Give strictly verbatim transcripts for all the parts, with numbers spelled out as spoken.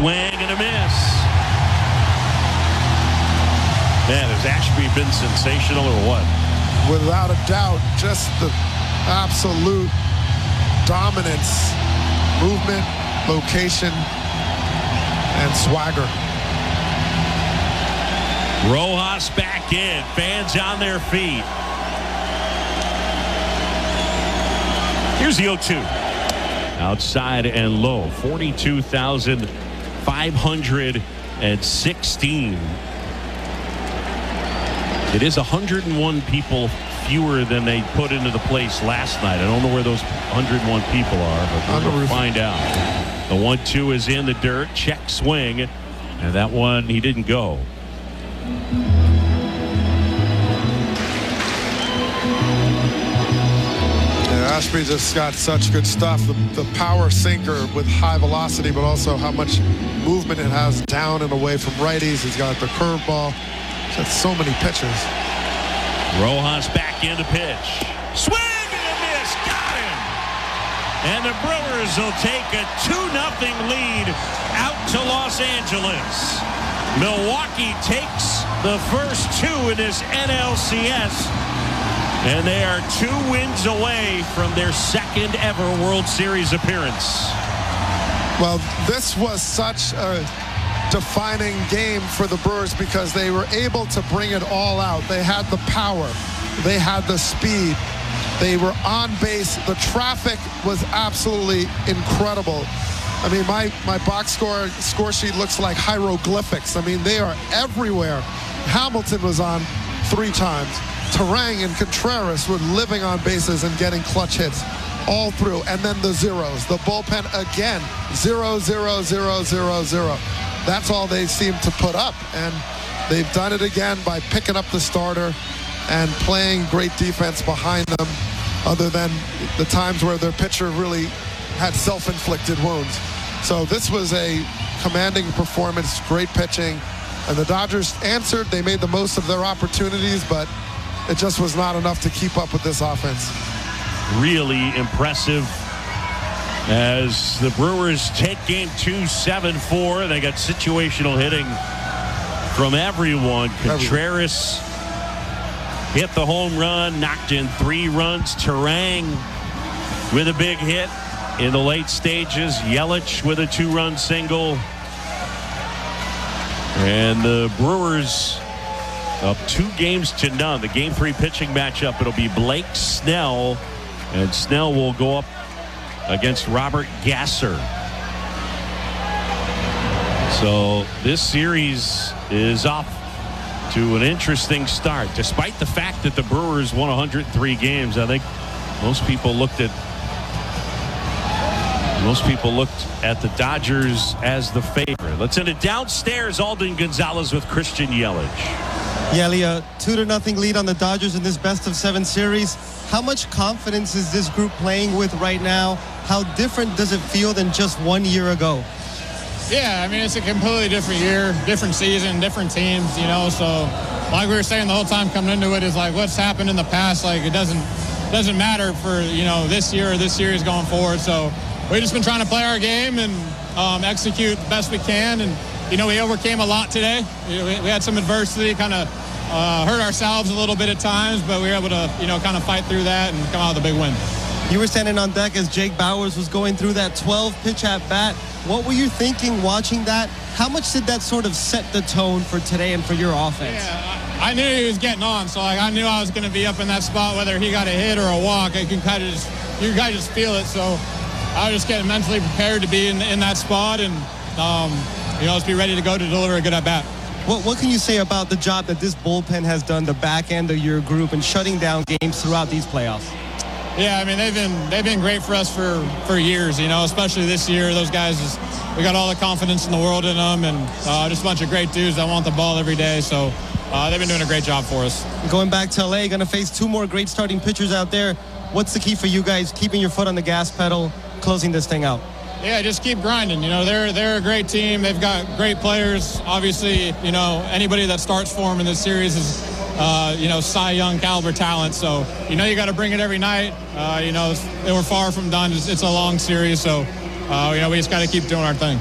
swing and a miss. Man, has Ashby been sensational or what? Without a doubt, just the absolute dominance, movement, location, and swagger. Rojas back in. Fans on their feet. Here's the oh two. Outside and low. forty-two thousand five hundred sixteen. It is one hundred one people fewer than they put into the place last night. I don't know where those one hundred one people are, but we're going to find out. The one two is in the dirt. Check swing. And that one, he didn't go. Ashby just got such good stuff. The, the power sinker with high velocity, but also how much movement it has down and away from righties. He's got the curveball. He's got so many pitches. Rojas back in to pitch. Swing and a miss. Got him. And the Brewers will take a two nothing lead out to Los Angeles. Milwaukee takes the first two in this N L C S. And they are two wins away from their second ever World Series appearance. Well, this was such a defining game for the Brewers because they were able to bring it all out. They had the power. They had the speed. They were on base. The traffic was absolutely incredible. I mean, my, my box score, score sheet looks like hieroglyphics. I mean, they are everywhere. Hamilton was on three times. Terang and Contreras were living on bases and getting clutch hits all through. And then the zeros. The bullpen again. Zero, zero, zero, zero, zero. That's all they seem to put up. And they've done it again by picking up the starter and playing great defense behind them, other than the times where their pitcher really had self-inflicted wounds. So this was a commanding performance, great pitching. And the Dodgers answered. They made the most of their opportunities, but it just was not enough to keep up with this offense. Really impressive as the Brewers take game two, seven four. They got situational hitting from everyone. Contreras hit the home run, knocked in three runs. Terang with a big hit in the late stages. Yelich with a two-run single. And the Brewers up two games to none. The game three pitching matchup, it'll be Blake Snell, and Snell will go up against Robert Gasser. So this series is off to an interesting start. Despite the fact that the Brewers won one hundred three games, I think most people looked at most people looked at the Dodgers as the favorite. Let's send it downstairs. Alden Gonzalez with Christian Yelich. Yeah, Leah, two to nothing lead on the Dodgers in this best of seven series. How much confidence is this group playing with right now? How different does it feel than just one year ago? Yeah, I mean, it's a completely different year, different season, different teams, you know, so like we were saying the whole time coming into it is like what's happened in the past, like it doesn't doesn't matter for, you know, this year or this series going forward. So we've just been trying to play our game and um, execute the best we can. And, you know, we overcame a lot today. We, we had some adversity, kind of uh, hurt ourselves a little bit at times, but we were able to, you know, kind of fight through that and come out with a big win. You were standing on deck as Jake Bauers was going through that twelve pitch at bat. What were you thinking watching that? How much did that sort of set the tone for today and for your offense? Yeah, I, I knew he was getting on, so like I knew I was going to be up in that spot, whether he got a hit or a walk. I can kind of just, you guys just feel it. So I was just getting mentally prepared to be in, in that spot and, um, you know, just be ready to go to deliver a good at bat. What, what can you say about the job that this bullpen has done, the back end of your group, and shutting down games throughout these playoffs? Yeah, I mean, they've been they've been great for us for, for years, you know, especially this year. Those guys, is, we got all the confidence in the world in them, and uh, just a bunch of great dudes that want the ball every day. So uh, they've been doing a great job for us. Going back to L A, going to face two more great starting pitchers out there. What's the key for you guys, keeping your foot on the gas pedal, closing this thing out? Yeah, just keep grinding. You know, they're they're a great team. They've got great players. Obviously, you know, anybody that starts for them in this series is, uh, you know, Cy Young caliber talent. So, you know, you got to bring it every night. Uh, you know, they were far from done. It's, it's a long series. So, uh, you know, we just got to keep doing our thing.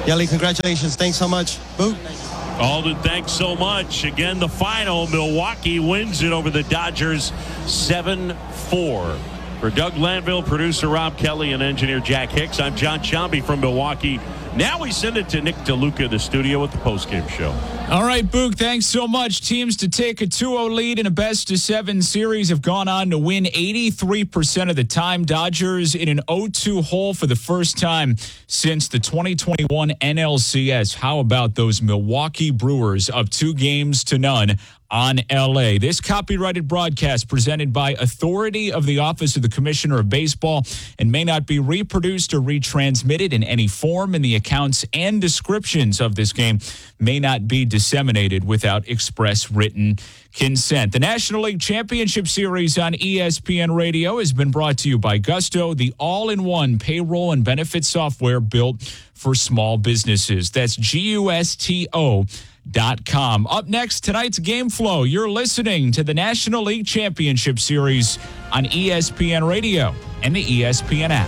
Yali, congratulations. Thanks so much. Boog. Alden, thanks so much. Again, the final, Milwaukee wins it over the Dodgers seven four. For Doug Lanville, producer Rob Kelly, and engineer Jack Hicks, I'm John Sciambi from Milwaukee. Now we send it to Nick DeLuca in the studio with the postgame show. All right, Boog, thanks so much. Teams to take a two oh lead in a best-of-seven series have gone on to win eighty-three percent of the time. Dodgers in an oh two hole for the first time since the twenty twenty-one N L C S. How about those Milwaukee Brewers up two games to none on L A? This copyrighted broadcast presented by authority of the Office of the Commissioner of Baseball and may not be reproduced or retransmitted in any form, and the accounts and descriptions of this game may not be disseminated without express written consent. The National League Championship Series on E S P N Radio has been brought to you by Gusto, the all-in-one payroll and benefit software built for small businesses. That's G U S T O dot com. Up next, tonight's Game Flow. You're listening to the National League Championship Series on E S P N Radio and the E S P N app.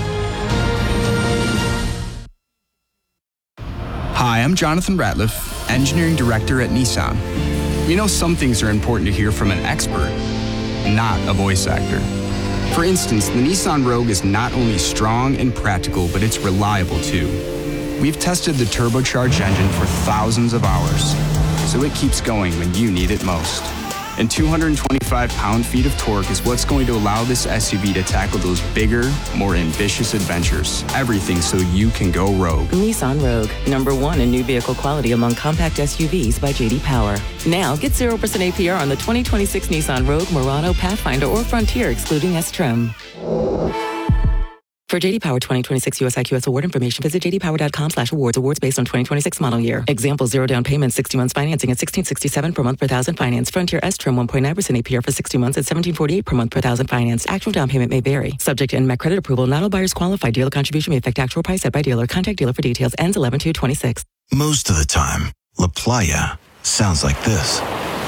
Hi, I'm Jonathan Ratliff, Engineering Director at Nissan. We know some things are important to hear from an expert, not a voice actor. For instance, the Nissan Rogue is not only strong and practical, but it's reliable too. We've tested the turbocharged engine for thousands of hours, so it keeps going when you need it most. And two hundred twenty-five pound-feet of torque is what's going to allow this S U V to tackle those bigger, more ambitious adventures. Everything so you can go rogue. Nissan Rogue, number one in new vehicle quality among compact S U Vs by J D Power. Now get zero percent A P R on the twenty twenty-six Nissan Rogue, Murano, Pathfinder, or Frontier, excluding S-Trim. For J D Power twenty twenty-six U S I Q S award information, visit j d power dot com slash awards. Awards based on twenty twenty-six model year. Example, zero down payment, sixty months financing at sixteen sixty-seven per month per thousand finance. Frontier S-Trim one point nine percent A P R for sixty months at seventeen forty-eight per month per thousand finance. Actual down payment may vary. Subject to N M A C credit approval. Not all buyers qualify. Dealer contribution may affect actual price set by dealer. Contact dealer for details. Ends eleven two twenty-six. Most of the time, La Playa sounds like this.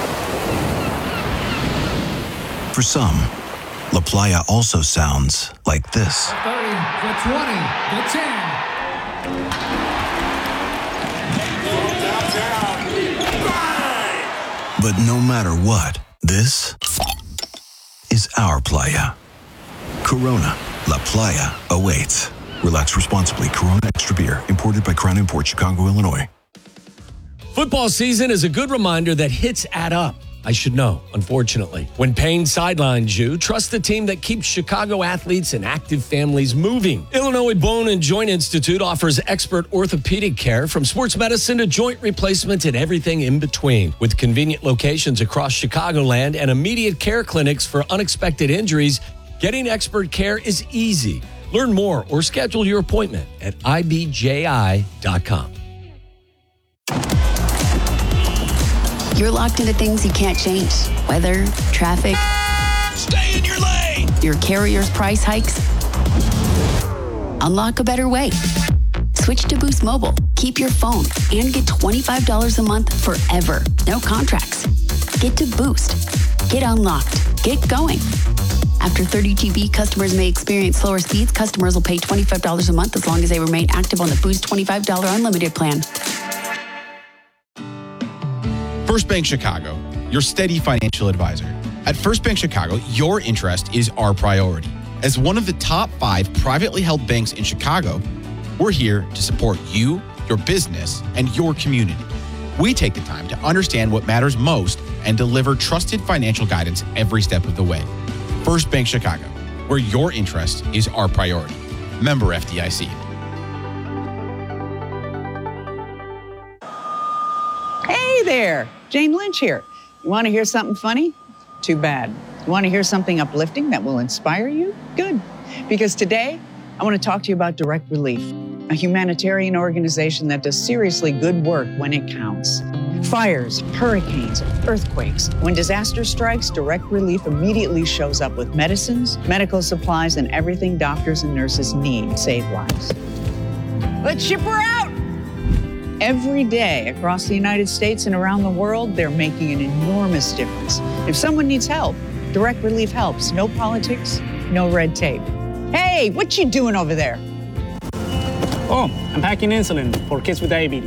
For some, La Playa also sounds like this. thirty, the twenty, the ten. But no matter what, this is our playa. Corona, La Playa awaits. Relax responsibly. Corona Extra Beer, imported by Crown Imports, Chicago, Illinois. Football season is a good reminder that hits add up. I should know, unfortunately. When pain sidelines you, trust the team that keeps Chicago athletes and active families moving. Illinois Bone and Joint Institute offers expert orthopedic care from sports medicine to joint replacement and everything in between. With convenient locations across Chicagoland and immediate care clinics for unexpected injuries, getting expert care is easy. Learn more or schedule your appointment at I B J I dot com. You're locked into things you can't change. Weather, traffic. Stay in your lane! Your carrier's price hikes. Unlock a better way. Switch to Boost Mobile. Keep your phone and get twenty-five dollars a month forever. No contracts. Get to Boost. Get unlocked. Get going. After thirty G B, customers may experience slower speeds. Customers will pay twenty-five dollars a month as long as they remain active on the Boost twenty-five dollars unlimited plan. First Bank Chicago, your steady financial advisor. At First Bank Chicago, your interest is our priority. As one of the top five privately held banks in Chicago, we're here to support you, your business, and your community. We take the time to understand what matters most and deliver trusted financial guidance every step of the way. First Bank Chicago, where your interest is our priority. Member F D I C. Hey there, Jane Lynch here. You want to hear something funny? Too bad. You want to hear something uplifting that will inspire you? Good. Because today, I want to talk to you about Direct Relief, a humanitarian organization that does seriously good work when it counts. Fires, hurricanes, earthquakes. When disaster strikes, Direct Relief immediately shows up with medicines, medical supplies, and everything doctors and nurses need to save lives. Let's ship her out! Every day across the United States and around the world, they're making an enormous difference. If someone needs help, Direct Relief helps. No politics, no red tape. Hey, what you doing over there? Oh, I'm packing insulin for kids with diabetes.